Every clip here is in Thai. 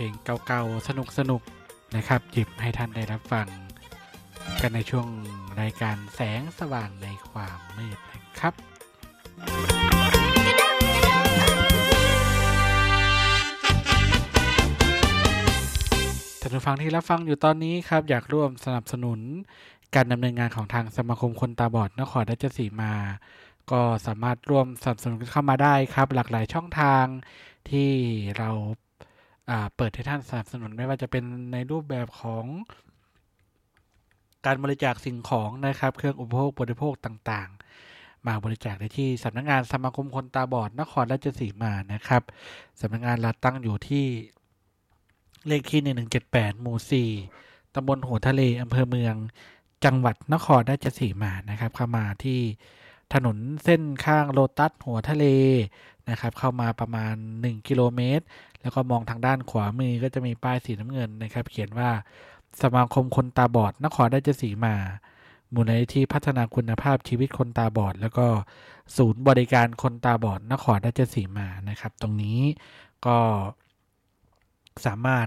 ลงเก่าๆสนุกๆนะครับหยิบให้ท่านได้รับฟังกันในช่วงรายการแสงสว่างในความมืดนะครับท่านผู้ฟังที่รับฟังอยู่ตอนนี้ครับอยากร่วมสนับสนุนการดำเนินงานของทางสมาคมคนตาบอดนครราชสีมาก็สามารถร่วมสนับสนุนเข้ามาได้ครับหลากหลายช่องทางที่เราเปิดให้ท่านสนับสนุนไม่ว่าจะเป็นในรูปแบบของการบริจาคสิ่งของนะครับเครื่องอุปโภคบริโภคต่างๆมาบริจาคได้ที่สำนักงานสมาคมคนตาบอดนครราชสีมานะครับสำนักงานเราตั้งอยู่ที่เลขที่1178หมู่4ตำบลหัวทะเลอำเภอเมืองจังหวัดนครราชสีมานะครับเข้ามาที่ถนนเส้นข้างโลตัสหัวทะเลนะครับเข้ามาประมาณ1กิโลเมตรแล้วก็มองทางด้านขวามือก็จะมีป้ายสีน้ำเงินนะครับเขียนว่าสมาคมคนตาบอดนครราชสีมามูลนิธิพัฒนาคุณภาพชีวิตคนตาบอดแล้วก็ศูนย์บริการคนตาบอดนครราชสีมานะครับตรงนี้ก็สามารถ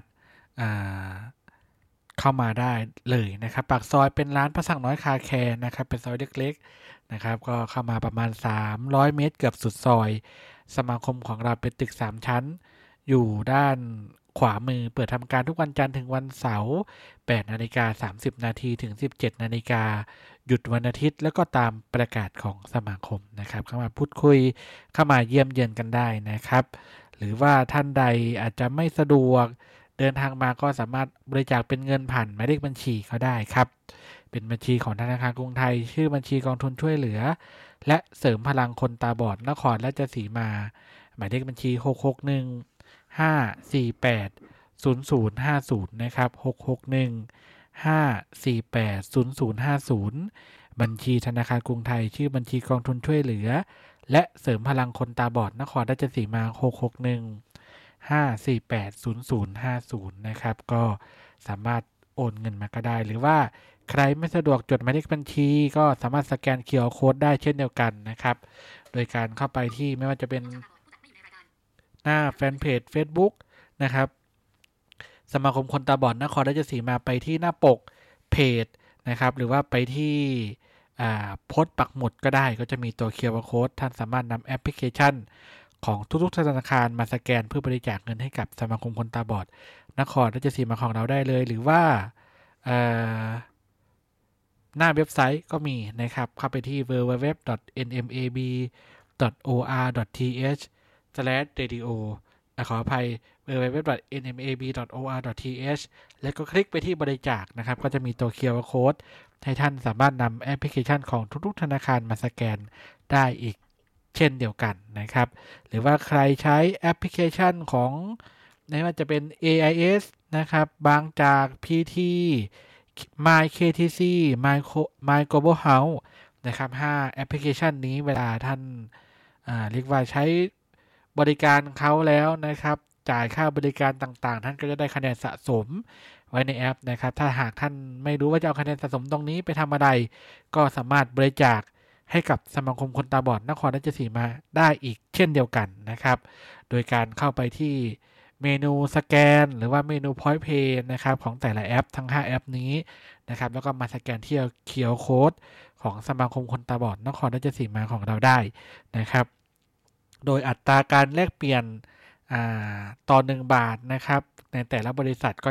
เข้ามาได้เลยนะครับปากซอยเป็นร้านพระสังน้อยคาแคร์นะครับเป็นซอยเล็กๆนะครับก็เข้ามาประมาณ300เมตรเกือบสุดซอยสมาคมของเราเป็นตึก3ชั้นอยู่ด้านขวามือเปิดทำการทุกวันจันทร์ถึงวันเสาร์ 8:30 น.ถึง 17:00 น.หยุดวันอาทิตย์แล้วก็ตามประกาศของสมาคมนะครับเข้ามาพูดคุยเข้ามาเยี่ยมเยือนกันได้นะครับหรือว่าท่านใดอาจจะไม่สะดวกเดินทางมาก็สามารถบริจาคเป็นเงินผ่านหมายเลขบัญชีเขาได้ครับเป็นบัญชีของธนาคารกรุงไทยชื่อบัญชีกองทุนช่วยเหลือและเสริมพลังคนตาบอดนครราชสีมาหมายเลขบัญชี661-548-0050นะครับ661-548-0050บัญชีธนาคารกรุงไทยชื่อบัญชีกองทุนช่วยเหลือและเสริมพลังคนตาบอดนครราชสีมา661-548-0050นะครับก็สามารถโอนเงินมาก็ได้หรือว่าใครไม่สะดวกจดหมายเลขบัญชีก็สามารถสแกน QR Code ได้เช่นเดียวกันนะครับโดยการเข้าไปที่ไม่ว่าจะเป็นหน้าแฟนเพจ Facebook นะครับสมาคมคนตาบอดนครราชสีมาไปที่หน้าปกเพจนะครับหรือว่าไปที่โพสต์ปักหมุดก็ได้ก็จะมีตัว QR Code ท่านสามารถนำแอปพลิเคชันของทุกๆธนาคารมาสแกนเพื่อบริจาคเงินให้กับสมาคมคนตาบอดนครราชสีมาของเราได้เลยหรือว่าหน้าเว็บไซต์ก็มีนะครับเข้าไปที่ www.nmab.or.th/radio ขออภัย www.nmab.or.th แล้วก็คลิกไปที่บริจาคนะครับก็จะมีตัว QR Code ให้ท่านสามารถนำแอปพลิเคชันของทุกๆธนาคารมาสแกนได้อีกเช่นเดียวกันนะครับหรือว่าใครใช้แอปพลิเคชันของไม่ว่าจะเป็น AIS นะครับบางจาก PT My KTC My Global House นะครับ5แอปพลิเคชันนี้เวลาท่านเรียกว่าใช้บริการเขาแล้วนะครับจ่ายค่าบริการต่างๆท่านก็จะได้คะแนนสะสมไว้ในแอปนะครับถ้าหากท่านไม่รู้ว่าจะเอาคะแนนสะสมตรงนี้ไปทำอะไรก็สามารถบริจาคให้กับสมาคมคนตาบอดนครราชสีมาได้อีกเช่นเดียวกันนะครับโดยการเข้าไปที่เมนูสแกนหรือว่าเมนู Point Pay นะครับของแต่ละแอปทั้ง5แอปนี้นะครับแล้วก็มาสแกนที่ QR Code ของสมาคมคนตาบอดนครราชสีมาของเราได้นะครับโดยอัตราการแลกเปลี่ยนต่อ1 บาทนะครับในแต่ละบริษัทก็